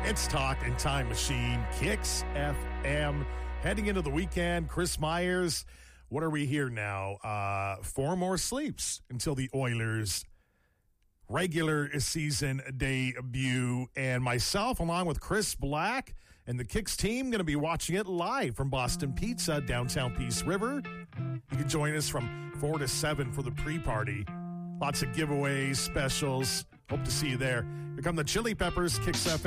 It's Talking Time Machine, Kicks FM. Heading into the weekend, Chris Myers, what are we here now? 4 more sleeps until the Oilers' regular season debut. And myself, along with Chris Black and the Kicks team, going to be watching it live from Boston Pizza, downtown Peace River. You can join us from 4 to 7 for the pre-party. Lots of giveaways, specials. Hope to see you there. Here come the Chili Peppers, Kicks FM.